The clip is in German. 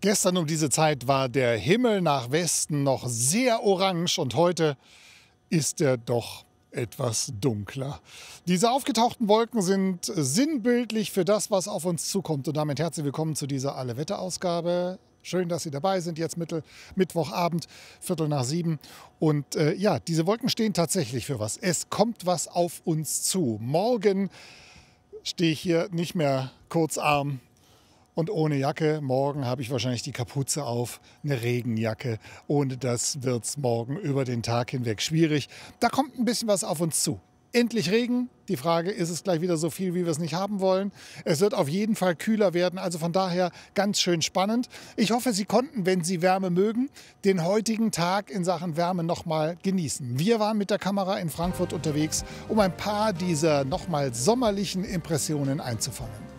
Gestern um diese Zeit war der Himmel nach Westen noch sehr orange und heute ist er doch etwas dunkler. Diese aufgetauchten Wolken sind sinnbildlich für das, was auf uns zukommt. Und damit herzlich willkommen zu dieser Alle-Wetter-Ausgabe. Schön, dass Sie dabei sind, jetzt Mittwochabend, 6:45. Und ja, diese Wolken stehen tatsächlich für was. Es kommt was auf uns zu. Morgen stehe ich hier nicht mehr kurzarm und ohne Jacke. Morgen habe ich wahrscheinlich die Kapuze auf, eine Regenjacke. Ohne das wird es morgen über den Tag hinweg schwierig. Da kommt ein bisschen was auf uns zu. Endlich Regen. Die Frage, ist es gleich wieder so viel, wie wir es nicht haben wollen? Es wird auf jeden Fall kühler werden. Also von daher ganz schön spannend. Ich hoffe, Sie konnten, wenn Sie Wärme mögen, den heutigen Tag in Sachen Wärme nochmal genießen. Wir waren mit der Kamera in Frankfurt unterwegs, um ein paar dieser nochmal sommerlichen Impressionen einzufangen.